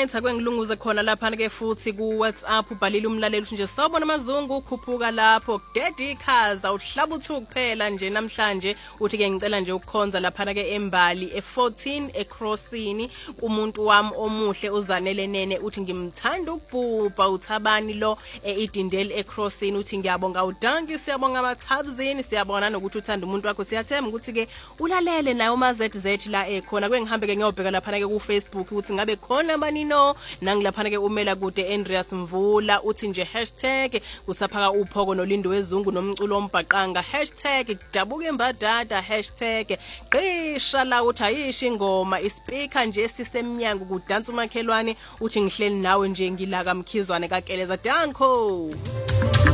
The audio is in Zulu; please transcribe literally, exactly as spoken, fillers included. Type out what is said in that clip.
right akwengilunguze khona lapha ke futhi ku WhatsApp ubhalile umlaleli uthi nje sawubona amazungu ukhuphuka lapho Daddy Khaza uhlaba uthu kuphela nje namhlanje uthi ke ngicela nje ukukhonza lapha ke embali e fourteen eCrossini kumuntu wami omuhle uzanele nene uthi ngimthanda ubhubha uthabani lo eIdindeli eCrossini uthi ngiyabonga udanki siyabonga abathabzini siyabona nokuthi uthanda umuntu wakho siyathemba ukuthi ke ulalele nayo ma Z Z la ekhona kwengihambe ke ngiyobheka lapha ke ku Facebook ukuthi ngabe khona bani no nangilapha ke umela kude Andreas Mvula uthi nje hashtag kusaphaka uphoko nolindo wezungu nomculo ombhaqanga hashtag dabuke embadada hashtag qisha la uthi ayishi ingoma ispeaker nje sisemnyango kudansa umakhelwane uthi ngihleli nawe nje ngilaka mkhizwane kakeleza danko